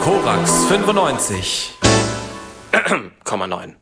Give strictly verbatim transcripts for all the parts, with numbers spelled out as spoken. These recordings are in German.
Korax fünfundneunzig Komma neun.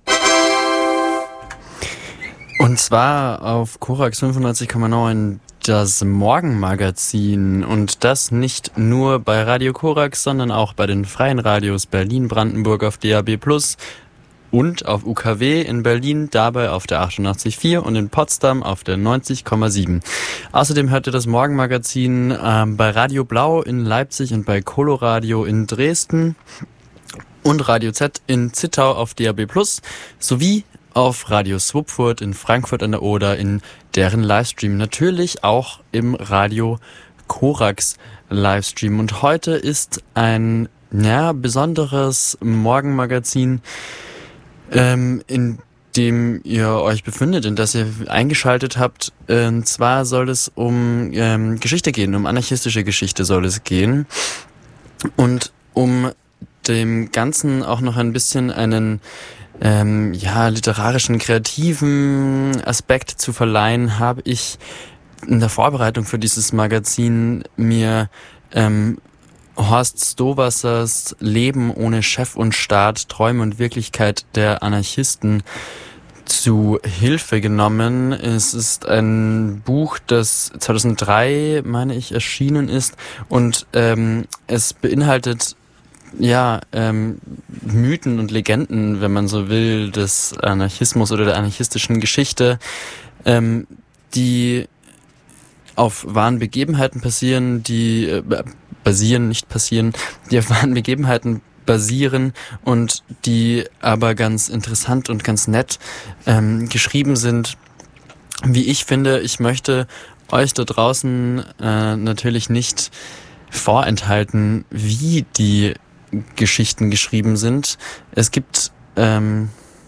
Und zwar auf Korax fünfundneunzig Komma neun das Morgenmagazin. Und das nicht nur bei Radio Korax, sondern auch bei den freien Radios Berlin-Brandenburg auf D A B plus und auf U K W in Berlin, dabei auf der achtundachtzig Komma vier und in Potsdam auf der neunzig Komma sieben. Außerdem hört ihr das Morgenmagazin äh, bei Radio Blau in Leipzig und bei Coloradio in Dresden und Radio Z in Zittau auf D A B plus sowie auf Radio Swupfurt in Frankfurt an der Oder in deren Livestream. Natürlich auch im Radio Korax Livestream. Und heute ist ein ja, besonderes Morgenmagazin, ähm, in dem ihr euch befindet, in das ihr eingeschaltet habt. Und zwar soll es um ähm, Geschichte gehen, um anarchistische Geschichte soll es gehen. Und um dem Ganzen auch noch ein bisschen einen ähm, ja, literarischen, kreativen Aspekt zu verleihen, habe ich in der Vorbereitung für dieses Magazin mir ähm, Horst Stowassers Leben ohne Chef und Staat, Träume und Wirklichkeit der Anarchisten zu Hilfe genommen. Es ist ein Buch, das zweitausenddrei, meine ich, erschienen ist und ähm, es beinhaltet ja ähm, Mythen und Legenden, wenn man so will, des Anarchismus oder der anarchistischen Geschichte, ähm, die auf wahren Begebenheiten passieren, die äh, basieren, nicht passieren, die auf wahren Begebenheiten basieren und die aber ganz interessant und ganz nett ähm, geschrieben sind. Wie ich finde, ich möchte euch da draußen äh, natürlich nicht vorenthalten, wie die Geschichten geschrieben sind. Es gibt ähm,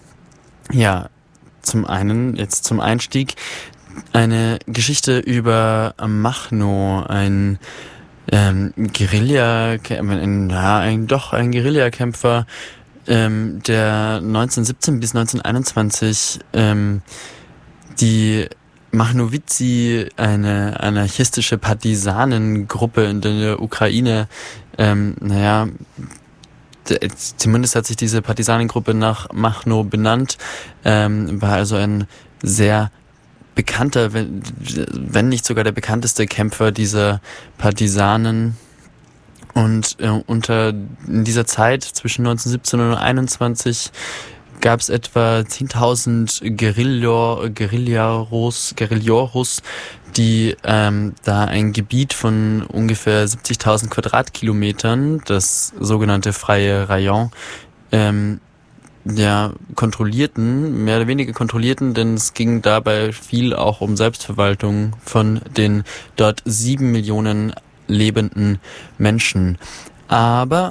ja zum einen, jetzt zum Einstieg, eine Geschichte über Machno, ein ähm, Guerilla, ein, ja, ein, doch ein Guerillakämpfer, ähm, der neunzehnhundertsiebzehn bis neunzehnhunderteinundzwanzig ähm, die Machnowici, eine anarchistische Partisanengruppe in der Ukraine, ähm, naja, zumindest hat sich diese Partisanengruppe nach Machno benannt, ähm, war also ein sehr bekannter, wenn, wenn nicht sogar der bekannteste Kämpfer dieser Partisanen. Und äh, unter in dieser Zeit zwischen neunzehnhundertsiebzehn und einundzwanzig gab es etwa zehntausend Guerilla, Guerillaros, Guerilleros, die ähm, da ein Gebiet von ungefähr siebzigtausend Quadratkilometern, das sogenannte freie Rayon, ähm, ja, kontrollierten, mehr oder weniger kontrollierten, denn es ging dabei viel auch um Selbstverwaltung von den dort sieben Millionen lebenden Menschen. Aber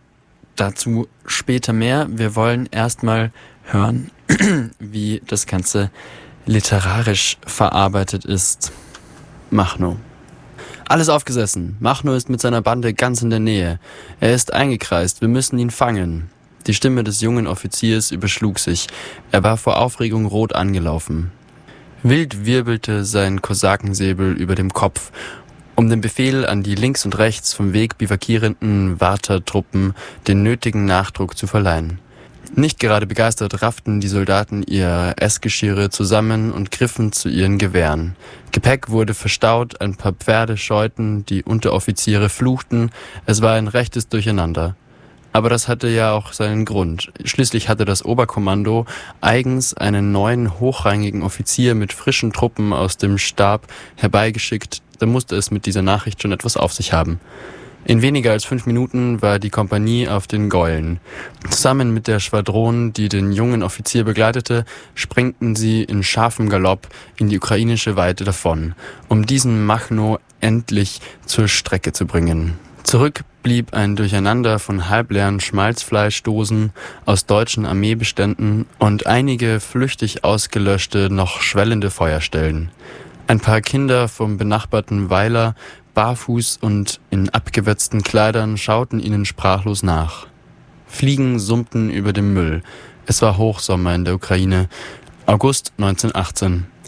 dazu später mehr. Wir wollen erstmal hören, wie das Ganze literarisch verarbeitet ist. Machno. Alles aufgesessen. Machno ist mit seiner Bande ganz in der Nähe. Er ist eingekreist. Wir müssen ihn fangen. Die Stimme des jungen Offiziers überschlug sich. Er war vor Aufregung rot angelaufen. Wild wirbelte sein Kosakensäbel über dem Kopf, um dem Befehl an die links und rechts vom Weg bivakierenden Wartertruppen den nötigen Nachdruck zu verleihen. Nicht gerade begeistert rafften die Soldaten ihr Essgeschirre zusammen und griffen zu ihren Gewehren. Gepäck wurde verstaut, ein paar Pferde scheuten, die Unteroffiziere fluchten, es war ein rechtes Durcheinander. Aber das hatte ja auch seinen Grund. Schließlich hatte das Oberkommando eigens einen neuen hochrangigen Offizier mit frischen Truppen aus dem Stab herbeigeschickt. Da musste es mit dieser Nachricht schon etwas auf sich haben. In weniger als fünf Minuten war die Kompanie auf den Gäulen. Zusammen mit der Schwadron, die den jungen Offizier begleitete, sprengten sie in scharfem Galopp in die ukrainische Weite davon, um diesen Machno endlich zur Strecke zu bringen. Zurück blieb ein Durcheinander von halbleeren Schmalzfleischdosen aus deutschen Armeebeständen und einige flüchtig ausgelöschte, noch schwellende Feuerstellen. Ein paar Kinder vom benachbarten Weiler, barfuß und in abgewetzten Kleidern, schauten ihnen sprachlos nach. Fliegen summten über dem Müll. Es war Hochsommer in der Ukraine, August neunzehnhundertachtzehn.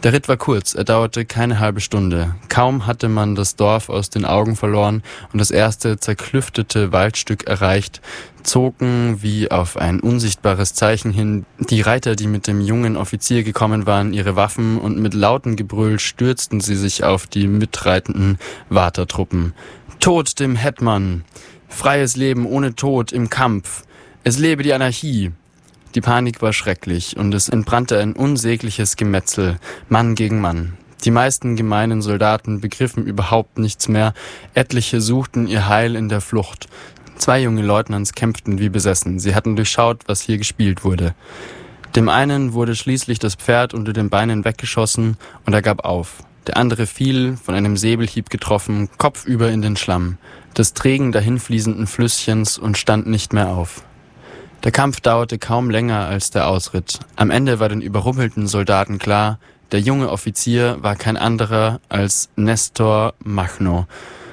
Der Ritt war kurz, er dauerte keine halbe Stunde. Kaum hatte man das Dorf aus den Augen verloren und das erste zerklüftete Waldstück erreicht, zogen wie auf ein unsichtbares Zeichen hin die Reiter, die mit dem jungen Offizier gekommen waren, ihre Waffen und mit lautem Gebrüll stürzten sie sich auf die mitreitenden Wartertruppen. Tod dem Hetman! Freies Leben ohne Tod im Kampf! Es lebe die Anarchie! Die Panik war schrecklich und es entbrannte ein unsägliches Gemetzel, Mann gegen Mann. Die meisten gemeinen Soldaten begriffen überhaupt nichts mehr, etliche suchten ihr Heil in der Flucht. Zwei junge Leutnants kämpften wie besessen, sie hatten durchschaut, was hier gespielt wurde. Dem einen wurde schließlich das Pferd unter den Beinen weggeschossen und er gab auf. Der andere fiel, von einem Säbelhieb getroffen, kopfüber in den Schlamm, des trägen dahinfließenden Flüsschens und stand nicht mehr auf. Der Kampf dauerte kaum länger als der Ausritt. Am Ende war den überrumpelten Soldaten klar, der junge Offizier war kein anderer als Nestor Makhno,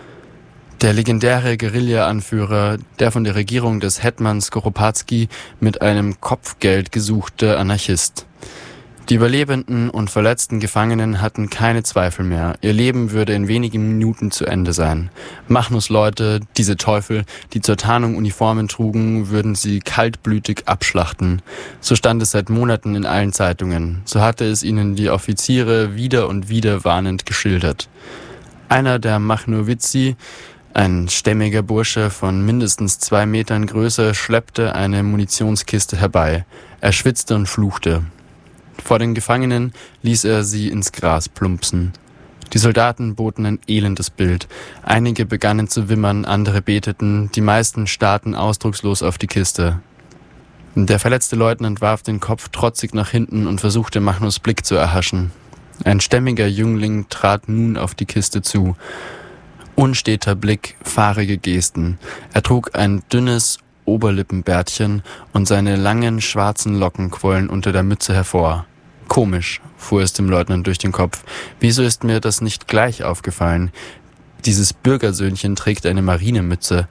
der legendäre Guerilla-Anführer, der von der Regierung des Hetman Skoropadsky mit einem Kopfgeld gesuchte Anarchist. Die überlebenden und verletzten Gefangenen hatten keine Zweifel mehr. Ihr Leben würde in wenigen Minuten zu Ende sein. Machnos Leute, diese Teufel, die zur Tarnung Uniformen trugen, würden sie kaltblütig abschlachten. So stand es seit Monaten in allen Zeitungen. So hatte es ihnen die Offiziere wieder und wieder warnend geschildert. Einer der Machnowitzi, ein stämmiger Bursche von mindestens zwei Metern Größe, schleppte eine Munitionskiste herbei. Er schwitzte und fluchte. Vor den Gefangenen ließ er sie ins Gras plumpsen. Die Soldaten boten ein elendes Bild. Einige begannen zu wimmern, andere beteten, die meisten starrten ausdruckslos auf die Kiste. Der verletzte Leutnant warf den Kopf trotzig nach hinten und versuchte Machnos Blick zu erhaschen. Ein stämmiger Jüngling trat nun auf die Kiste zu. Unsteter Blick, fahrige Gesten. Er trug ein dünnes Oberlippenbärtchen und seine langen schwarzen Locken quollen unter der Mütze hervor. Komisch, fuhr es dem Leutnant durch den Kopf. Wieso ist mir das nicht gleich aufgefallen? Dieses Bürgersöhnchen trägt eine Marinemütze.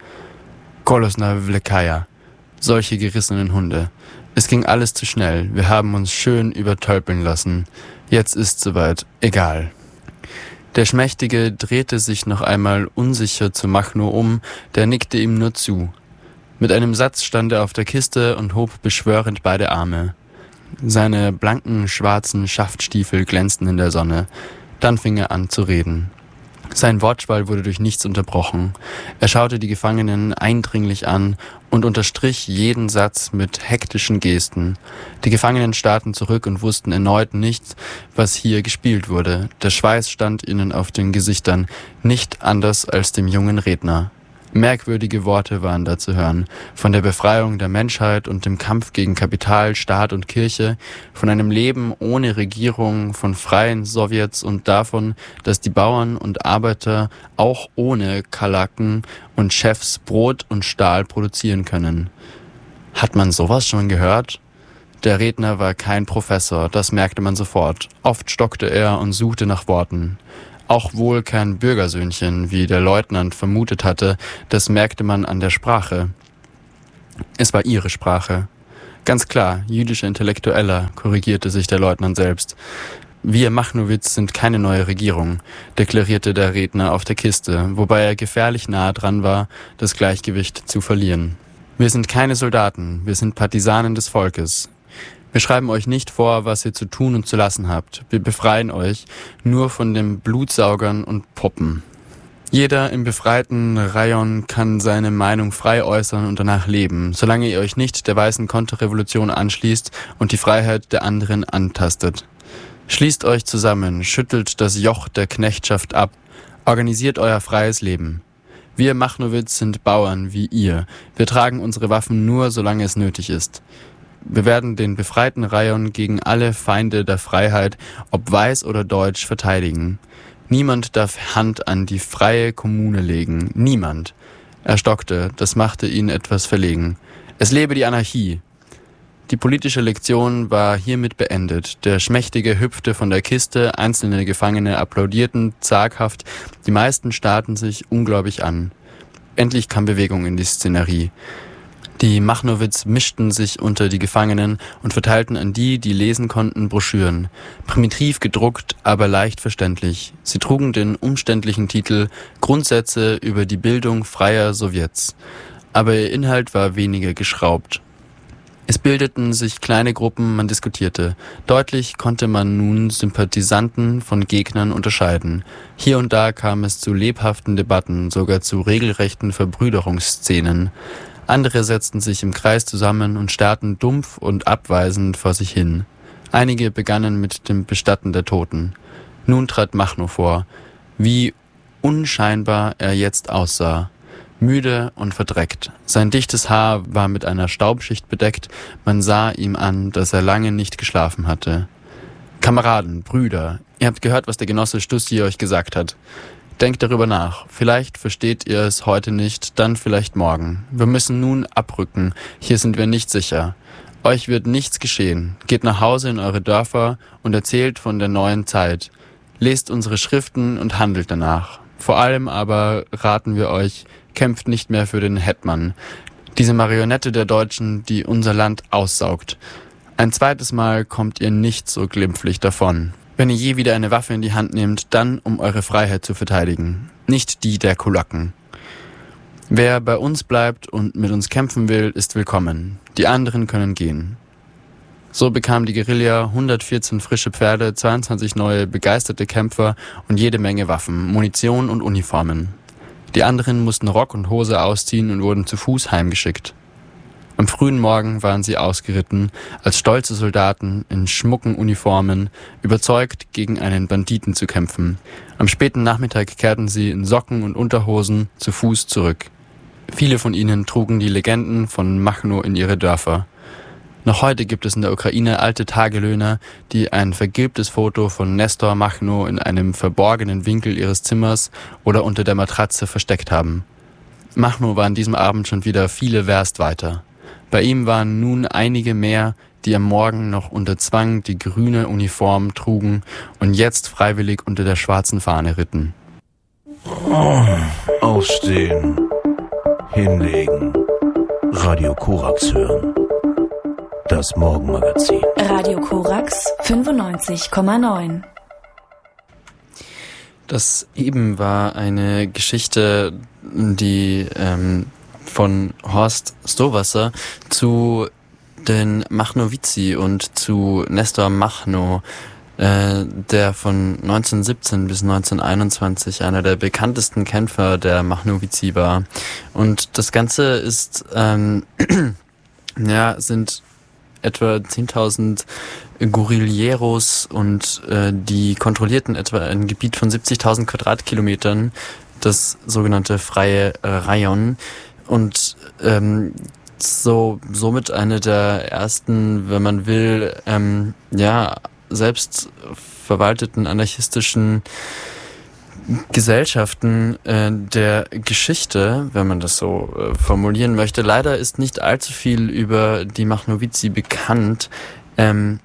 Kolosna Vlekaya. Solche gerissenen Hunde. Es ging alles zu schnell. Wir haben uns schön übertölpeln lassen. Jetzt ist soweit. Egal. Der Schmächtige drehte sich noch einmal unsicher zu Makhno um, der nickte ihm nur zu. Mit einem Satz stand er auf der Kiste und hob beschwörend beide Arme. Seine blanken, schwarzen Schaftstiefel glänzten in der Sonne. Dann fing er an zu reden. Sein Wortschwall wurde durch nichts unterbrochen. Er schaute die Gefangenen eindringlich an und unterstrich jeden Satz mit hektischen Gesten. Die Gefangenen starrten zurück und wussten erneut nicht, was hier gespielt wurde. Der Schweiß stand ihnen auf den Gesichtern, nicht anders als dem jungen Redner. Merkwürdige Worte waren da zu hören, von der Befreiung der Menschheit und dem Kampf gegen Kapital, Staat und Kirche, von einem Leben ohne Regierung, von freien Sowjets und davon, dass die Bauern und Arbeiter auch ohne Kalaken und Chefs Brot und Stahl produzieren können. Hat man sowas schon gehört? Der Redner war kein Professor, das merkte man sofort. Oft stockte er und suchte nach Worten. Auch wohl kein Bürgersöhnchen, wie der Leutnant vermutet hatte, das merkte man an der Sprache. Es war ihre Sprache. Ganz klar, jüdischer Intellektueller, korrigierte sich der Leutnant selbst. Wir Machnowitz sind keine neue Regierung, deklarierte der Redner auf der Kiste, wobei er gefährlich nahe dran war, das Gleichgewicht zu verlieren. Wir sind keine Soldaten, wir sind Partisanen des Volkes. Wir schreiben euch nicht vor, was ihr zu tun und zu lassen habt. Wir befreien euch nur von den Blutsaugern und Puppen. Jeder im befreiten Rayon kann seine Meinung frei äußern und danach leben, solange ihr euch nicht der weißen Konterrevolution anschließt und die Freiheit der anderen antastet. Schließt euch zusammen, schüttelt das Joch der Knechtschaft ab, organisiert euer freies Leben. Wir Machnowitz sind Bauern wie ihr. Wir tragen unsere Waffen nur, solange es nötig ist. Wir werden den befreiten Rayon gegen alle Feinde der Freiheit, ob weiß oder deutsch, verteidigen. Niemand darf Hand an die freie Kommune legen. Niemand. Er stockte, das machte ihn etwas verlegen. Es lebe die Anarchie. Die politische Lektion war hiermit beendet. Der Schmächtige hüpfte von der Kiste, einzelne Gefangene applaudierten zaghaft, die meisten starrten sich ungläubig an. Endlich kam Bewegung in die Szenerie. Die Machnowitz mischten sich unter die Gefangenen und verteilten an die, die lesen konnten, Broschüren. Primitiv gedruckt, aber leicht verständlich. Sie trugen den umständlichen Titel Grundsätze über die Bildung freier Sowjets. Aber ihr Inhalt war weniger geschraubt. Es bildeten sich kleine Gruppen, man diskutierte. Deutlich konnte man nun Sympathisanten von Gegnern unterscheiden. Hier und da kam es zu lebhaften Debatten, sogar zu regelrechten Verbrüderungsszenen. Andere setzten sich im Kreis zusammen und starrten dumpf und abweisend vor sich hin. Einige begannen mit dem Bestatten der Toten. Nun trat Machnow vor. Wie unscheinbar er jetzt aussah. Müde und verdreckt. Sein dichtes Haar war mit einer Staubschicht bedeckt. Man sah ihm an, dass er lange nicht geschlafen hatte. Kameraden, Brüder, ihr habt gehört, was der Genosse Stussy euch gesagt hat. Denkt darüber nach. Vielleicht versteht ihr es heute nicht, dann vielleicht morgen. Wir müssen nun abrücken. Hier sind wir nicht sicher. Euch wird nichts geschehen. Geht nach Hause in eure Dörfer und erzählt von der neuen Zeit. Lest unsere Schriften und handelt danach. Vor allem aber raten wir euch, kämpft nicht mehr für den Hetman. Diese Marionette der Deutschen, die unser Land aussaugt. Ein zweites Mal kommt ihr nicht so glimpflich davon. Wenn ihr je wieder eine Waffe in die Hand nehmt, dann um eure Freiheit zu verteidigen, nicht die der Kulaken. Wer bei uns bleibt und mit uns kämpfen will, ist willkommen. Die anderen können gehen. So bekam die Guerilla hundertvierzehn frische Pferde, zweiundzwanzig neue begeisterte Kämpfer und jede Menge Waffen, Munition und Uniformen. Die anderen mussten Rock und Hose ausziehen und wurden zu Fuß heimgeschickt. Am frühen Morgen waren sie ausgeritten, als stolze Soldaten in schmucken Uniformen, überzeugt, gegen einen Banditen zu kämpfen. Am späten Nachmittag kehrten sie in Socken und Unterhosen zu Fuß zurück. Viele von ihnen trugen die Legenden von Machnow in ihre Dörfer. Noch heute gibt es in der Ukraine alte Tagelöhner, die ein vergilbtes Foto von Nestor Machnow in einem verborgenen Winkel ihres Zimmers oder unter der Matratze versteckt haben. Machnow war an diesem Abend schon wieder viele Werst weiter. Bei ihm waren nun einige mehr, die am Morgen noch unter Zwang die grüne Uniform trugen und jetzt freiwillig unter der schwarzen Fahne ritten. Oh, aufstehen, hinlegen, Radio Korax hören. Das Morgenmagazin. Radio Korax fünfundneunzig Komma neun. Das eben war eine Geschichte, die ähm, von Horst Stowasser zu den Machnowitzi und zu Nestor Machnow, äh, der von neunzehnhundertsiebzehn bis neunzehnhunderteinundzwanzig einer der bekanntesten Kämpfer der Machnowitzi war. Und das Ganze ist, ähm, ja, sind etwa zehntausend Guerilleros und äh, die kontrollierten etwa ein Gebiet von siebzigtausend Quadratkilometern, das sogenannte Freie äh, Rajon. Und ähm, so somit eine der ersten, wenn man will, ähm, ja, selbst verwalteten anarchistischen Gesellschaften äh, der Geschichte, wenn man das so äh, formulieren möchte. Leider ist nicht allzu viel über die Machnowitzi bekannt. Ähm,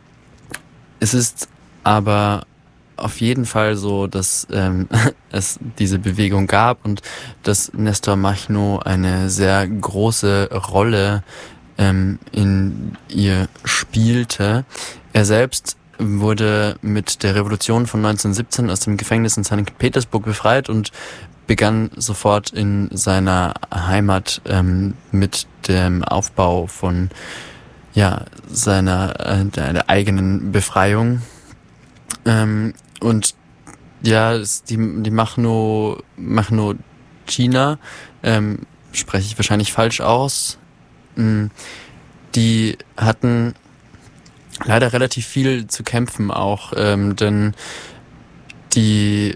es ist aber auf jeden Fall so, dass ähm, es diese Bewegung gab und dass Nestor Machnow eine sehr große Rolle ähm, in ihr spielte. Er selbst wurde mit der Revolution von neunzehnhundertsiebzehn aus dem Gefängnis in Sankt Petersburg befreit und begann sofort in seiner Heimat ähm, mit dem Aufbau von ja seiner äh, der eigenen Befreiung. Ähm, und ja, die, die Machnow, Machnowchina, ähm, spreche ich wahrscheinlich falsch aus, ähm, die hatten leider relativ viel zu kämpfen auch, ähm, denn die,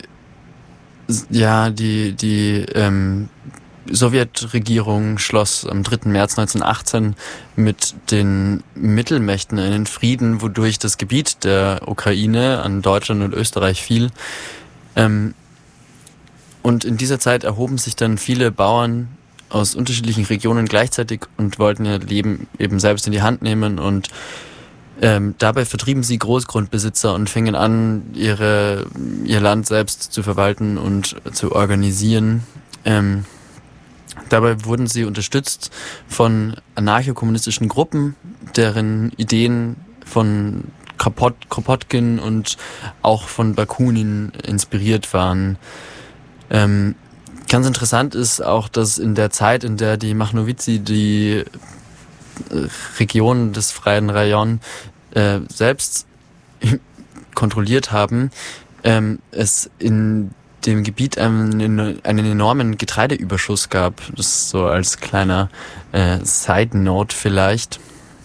ja, die, die, ähm, Sowjetregierung schloss am dritten März neunzehnhundertachtzehn mit den Mittelmächten einen Frieden, wodurch das Gebiet der Ukraine an Deutschland und Österreich fiel. Ähm, und in dieser Zeit erhoben sich dann viele Bauern aus unterschiedlichen Regionen gleichzeitig und wollten ihr Leben eben selbst in die Hand nehmen und ähm, dabei vertrieben sie Großgrundbesitzer und fingen an, ihre, ihr Land selbst zu verwalten und zu organisieren. Ähm, Dabei wurden sie unterstützt von anarcho-kommunistischen Gruppen, deren Ideen von Kropot, Kropotkin und auch von Bakunin inspiriert waren. Ähm, ganz interessant ist auch, dass in der Zeit, in der die Machnowici die Region des Freien Rajon äh, selbst kontrolliert haben, ähm, es in dem Gebiet einen, einen enormen Getreideüberschuss gab. Das so als kleiner äh, Side-Note vielleicht.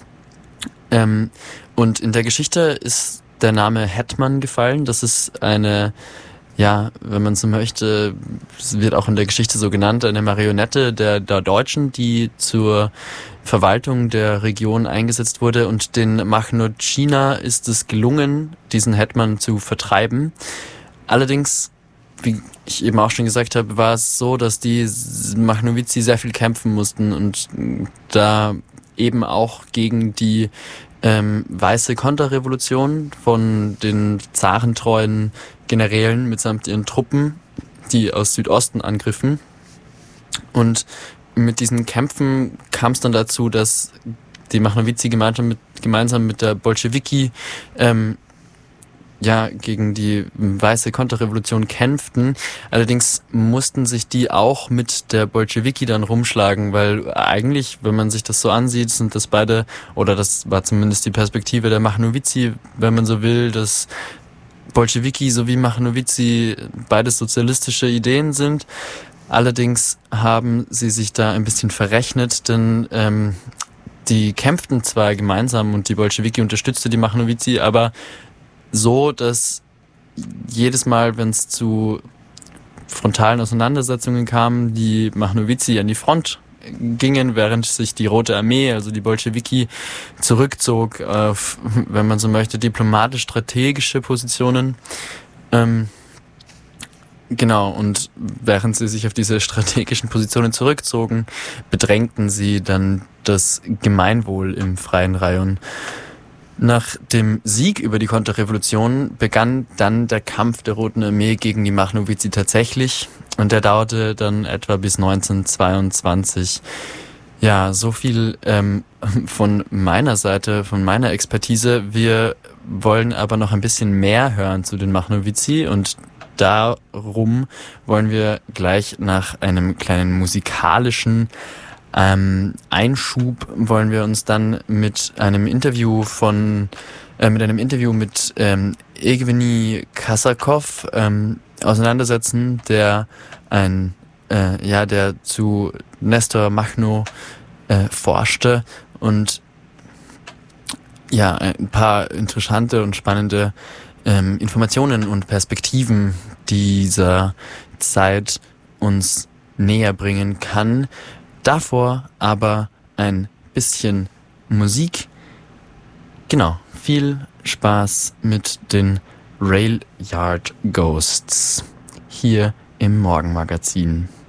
Ähm, und in der Geschichte ist der Name Hetman gefallen. Das ist eine, ja, wenn man so möchte, es wird auch in der Geschichte so genannt, eine Marionette der, der Deutschen, die zur Verwaltung der Region eingesetzt wurde. Und den Machnocina ist es gelungen, diesen Hetman zu vertreiben. Allerdings, wie ich eben auch schon gesagt habe, war es so, dass die Machnowici sehr viel kämpfen mussten und da eben auch gegen die ähm, weiße Konterrevolution von den zarentreuen Generälen mitsamt ihren Truppen, die aus Südosten angriffen. Und mit diesen Kämpfen kam es dann dazu, dass die Machnowici gemeinsam mit, gemeinsam mit der Bolschewiki ähm, ja gegen die weiße Konterrevolution kämpften. Allerdings mussten sich die auch mit der Bolschewiki dann rumschlagen, weil eigentlich, wenn man sich das so ansieht, sind das beide, oder das war zumindest die Perspektive der Machnowici, wenn man so will, dass Bolschewiki sowie Machnowici beides sozialistische Ideen sind. Allerdings haben sie sich da ein bisschen verrechnet, denn ähm, die kämpften zwar gemeinsam und die Bolschewiki unterstützte die Machnowici, aber so, dass jedes Mal, wenn es zu frontalen Auseinandersetzungen kam, die Machnowici an die Front gingen, während sich die Rote Armee, also die Bolschewiki, zurückzog auf, wenn man so möchte, diplomatisch-strategische Positionen. Ähm, genau, und während sie sich auf diese strategischen Positionen zurückzogen, bedrängten sie dann das Gemeinwohl im Freien Rajon. Nach dem Sieg über die Konterrevolution begann dann der Kampf der Roten Armee gegen die Machnowici tatsächlich und der dauerte dann etwa bis neunzehnhundertzweiundzwanzig. Ja, so viel ähm, von meiner Seite, von meiner Expertise. Wir wollen aber noch ein bisschen mehr hören zu den Machnowici und darum wollen wir gleich nach einem kleinen musikalischen Ähm, Einschub wollen wir uns dann mit einem Interview von äh, mit einem Interview mit ähm, Evgeny Kasakov ähm, auseinandersetzen, der ein äh, ja der zu Nestor Machno äh, forschte und ja ein paar interessante und spannende ähm, Informationen und Perspektiven dieser Zeit uns näher bringen kann. Davor aber ein bisschen Musik. Genau, viel Spaß mit den Railyard Ghosts hier im Morgenmagazin.